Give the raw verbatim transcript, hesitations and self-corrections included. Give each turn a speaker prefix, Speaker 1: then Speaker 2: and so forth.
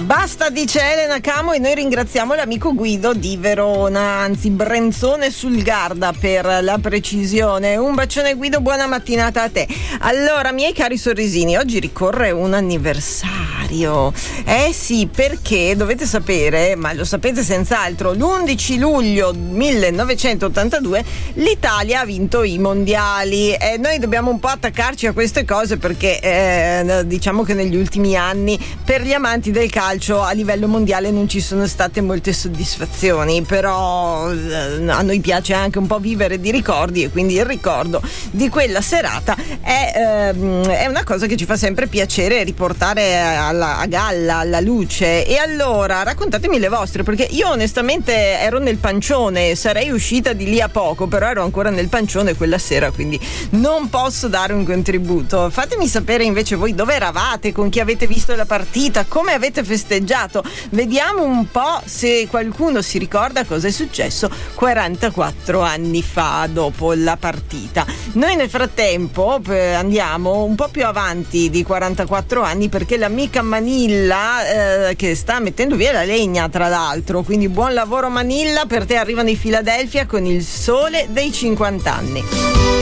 Speaker 1: Basta, dice Elena Camo, e noi ringraziamo l'amico Guido di Verona, anzi Brenzone sul Garda per la precisione. Un bacione Guido, buona mattinata a te. Allora, miei cari sorrisini, oggi ricorre un anniversario. Eh sì, perché dovete sapere, ma lo sapete senz'altro, l'undici luglio millenovecentottantadue l'Italia ha vinto i mondiali e noi dobbiamo un po' attaccarci a queste cose perché eh, diciamo che negli ultimi anni per gli amanti del calcio a livello mondiale non ci sono state molte soddisfazioni, però eh, a noi piace anche un po' vivere di ricordi e quindi il ricordo di quella serata è, ehm, è una cosa che ci fa sempre piacere riportare alla, a galla, alla luce. E allora raccontatemi le vostre, perché io onestamente ero nel pancione, sarei uscita di lì a poco, però ero ancora nel pancione quella sera, quindi non posso dare un contributo. Fatemi sapere invece voi dove eravate, con chi avete visto la partita, come avete festeggiato. Vediamo un po' se qualcuno si ricorda cosa è successo quarantaquattro anni fa dopo la partita. Noi nel frattempo andiamo un po' più avanti di quarantaquattro anni, perché l'amica Manilla eh, che sta mettendo via la legna, tra l'altro, quindi buon lavoro Manilla, per te arrivano i Philadelphia con il sole dei cinquanta anni.